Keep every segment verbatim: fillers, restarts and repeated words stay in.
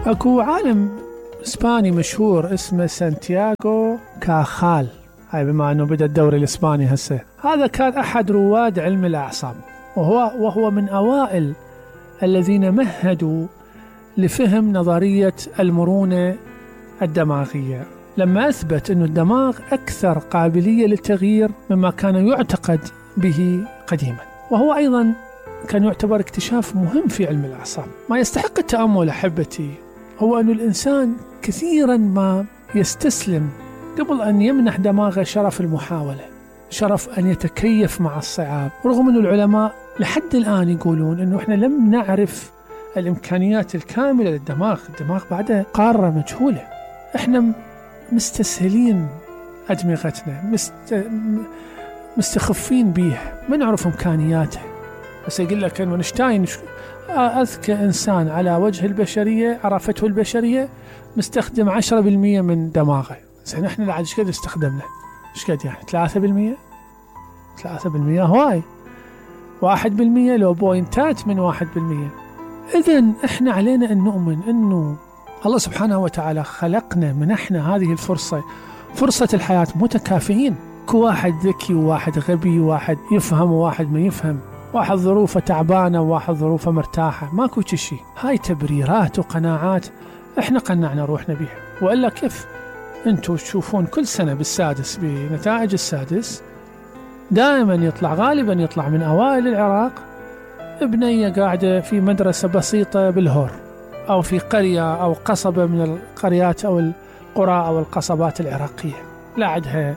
أكو عالم إسباني مشهور اسمه سانتياغو كاخال، هاي بما أنه بدأ الدوري الإسباني هسه. هذا كان أحد رواد علم الأعصاب، وهو, وهو من أوائل الذين مهدوا لفهم نظرية المرونة الدماغية، لما أثبت أن الدماغ أكثر قابلية للتغيير مما كان يعتقد به قديما. وهو أيضا كان يعتبر اكتشاف مهم في علم الأعصاب. ما يستحق التأمل أحبتي هو أن الإنسان كثيرا ما يستسلم قبل أن يمنح دماغه شرف المحاولة، شرف أن يتكيف مع الصعاب، رغم أن العلماء لحد الآن يقولون أنه إحنا لم نعرف الإمكانيات الكاملة للدماغ. الدماغ بعده قارة مجهولة، إحنا مستسهلين أدمغتنا، مست... مستخفين بيها، ما نعرف إمكانياته. بس يقول لك أن أينشتاين أذكى إنسان على وجه البشرية عرفته البشرية مستخدم عشرة بالمئة من دماغه. زين إحنا لعد إيش قد استخدمنا؟ إيش قد يعني ثلاثة بالمئة؟ ثلاثة بالمئة هواي، واحد بالمئة لو بوينتات من واحد بالمئة. إذن إحنا علينا أن نؤمن أنه الله سبحانه وتعالى خلقنا منحنا هذه الفرصة، فرصة الحياة متكافئين. كو واحد ذكي وواحد غبي، وواحد يفهم وواحد ما يفهم، واحد ظروفه تعبانة وواحد ظروفه مرتاحة، ماكو شي. هاي تبريرات وقناعات إحنا قنعنا روحنا بها. وإلا كيف أنتوا تشوفون كل سنة بالسادس بنتائج السادس دائما يطلع غالبا يطلع من أوائل العراق ابنية قاعدة في مدرسة بسيطة بالهور، أو في قرية أو قصبة من القريات أو القرى أو القصبات العراقية، لا عندها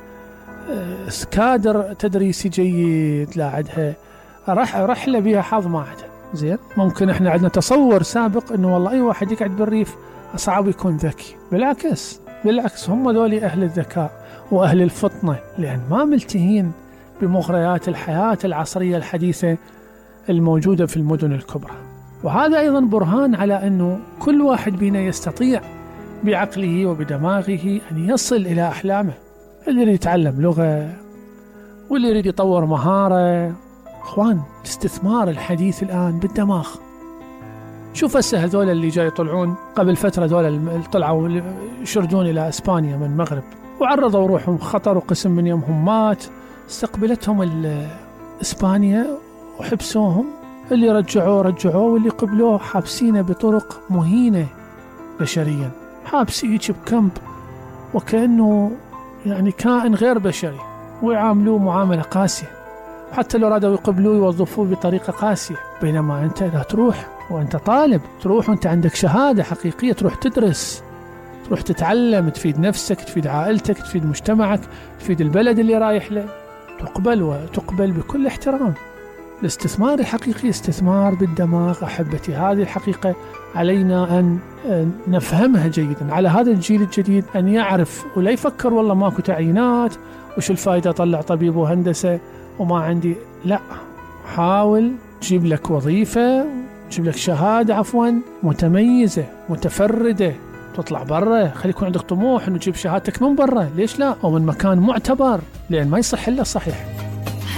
كادر تدريسي جيد، لا عندها رح رحلة بها حظ ما عندها. زين، ممكن احنا عندنا تصور سابق انه والله اي واحد يقعد بالريف صعب يكون ذكي. بالعكس بالعكس هم ذولي اهل الذكاء واهل الفطنة، لان ما ملتهين بمغريات الحياة العصرية الحديثة الموجودة في المدن الكبرى. وهذا ايضا برهان على انه كل واحد بينا يستطيع بعقله وبدماغه ان يصل الى احلامه. اللي يريد يتعلم لغة، واللي يريد يطور مهارة. اخوان، الاستثمار الحديث الآن بالدماغ. شوف هسه هذول اللي جاي يطلعون قبل فترة، ذول اللي طلعوا يشردون إلى إسبانيا من المغرب وعرضوا روحهم خطر، وقسم من يومهم مات. استقبلتهم إسبانيا وحبسوهم، اللي رجعوه رجعوه، واللي قبلوه حابسينه بطرق مهينة بشريا، حابسيه بكمب وكأنه يعني كائن غير بشري، ويعاملوه معاملة قاسية، حتى لو رادوا يقبلوه يوظفوه بطريقة قاسية. بينما أنت لا تروح وأنت طالب، تروح وأنت عندك شهادة حقيقية، تروح تدرس، تروح تتعلم، تفيد نفسك، تفيد عائلتك، تفيد مجتمعك، تفيد البلد اللي رايح له، تقبل وتقبل بكل احترام. الاستثمار الحقيقي استثمار بالدماغ أحبتي. هذه الحقيقة علينا أن نفهمها جيدا. على هذا الجيل الجديد أن يعرف ولا يفكر والله ماكو تعيينات، وش الفائدة طلع طبيب وهندسة وما عندي. لا، حاول تجيب لك وظيفة، تجيب لك شهادة عفوا متميزة متفردة، تطلع برا، خلي يكون عندك طموح انه تجيب شهادتك من برا، ليش لا، او من مكان معتبر، لان ما يصح الا صحيح.